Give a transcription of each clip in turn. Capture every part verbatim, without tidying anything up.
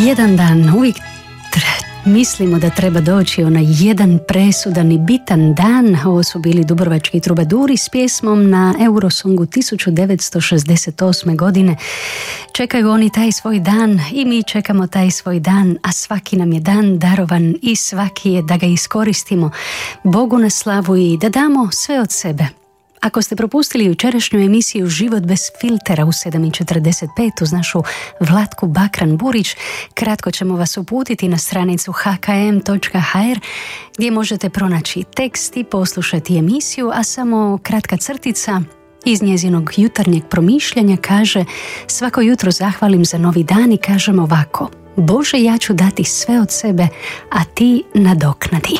Jedan dan, uvijek mislimo da treba doći onaj jedan presudan i bitan dan. Ovo su bili Dubrovački trubaduri s pjesmom na Eurosongu tisuću devetsto šezdeset osme. godine. Čekaju oni taj svoj dan i mi čekamo taj svoj dan, a svaki nam je dan darovan i svaki je da ga iskoristimo Bogu na slavu i da damo sve od sebe. Ako ste propustili jučerašnju emisiju Život bez filtera u sedam i četrdeset pet uz našu Vlatku Bakran-Burić, kratko ćemo vas uputiti na stranicu h k m točka h r gdje možete pronaći tekst i poslušati emisiju, a samo kratka crtica iz njezinog jutarnjeg promišljanja kaže: svako jutro zahvalim za novi dan i kažem ovako: Bože, ja ću dati sve od sebe, a ti nadoknadi.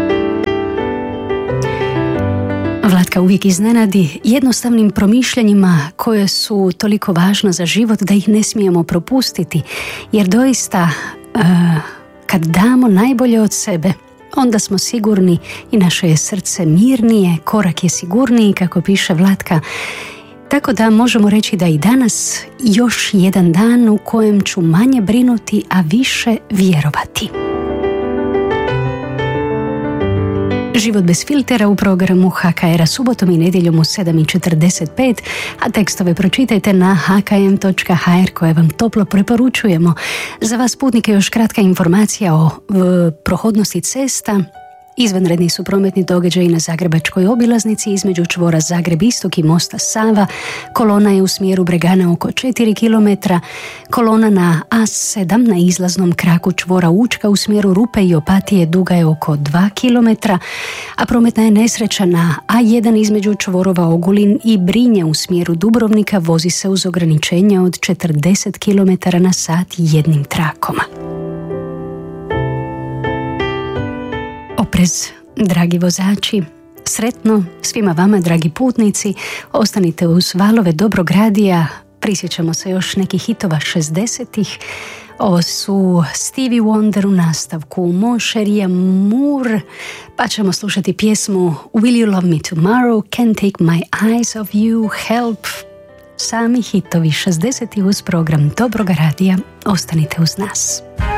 Vlatka uvijek iznenadi jednostavnim promišljanjima koje su toliko važna za život da ih ne smijemo propustiti, jer doista uh, kad damo najbolje od sebe, onda smo sigurni i naše je srce mirnije, korak je sigurniji, kako piše Vlatka. Tako da možemo reći da i danas još jedan dan u kojem ću manje brinuti, a više vjerovati. Život bez filtera u programu H K R-a subotom i nedjeljom u sedam i četrdeset pet, a tekstove pročitajte na h k m točka h r koje vam toplo preporučujemo. Za vas putnike još kratka informacija o v, prohodnosti cesta. Izvanredni su prometni događaji na Zagrebačkoj obilaznici između čvora Zagreb Istok i mosta Sava. Kolona je u smjeru Bregana oko četiri kilometra. Kolona na A sedam na izlaznom kraku čvora Učka u smjeru Rupe i Opatije duga je oko dva kilometra, a prometna je nesreća na A jedan između čvorova Ogulin i Brinje u smjeru Dubrovnika vozi se uz ograničenje od četrdeset kilometara na sat jednim trakom. Oprez, dragi vozači, sretno svima vama, dragi putnici, ostanite uz valove dobrog radija, prisjećamo se još nekih hitova šezdesetih. Ovo su Stevie Wonder u nastavku, Mon Cherie Amour, pa ćemo slušati pjesmu Will You Love Me Tomorrow, Can't Take My Eyes Off You, Help, sami hitovi šezdesetih uz program dobrog radija, ostanite uz nas.